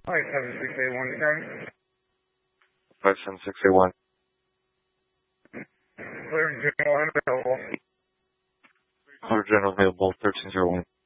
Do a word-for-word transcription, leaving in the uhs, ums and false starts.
Five seven six eight one. Five seven six eight one. Clear and general unavailable. Clear general available. Thirteen zero one.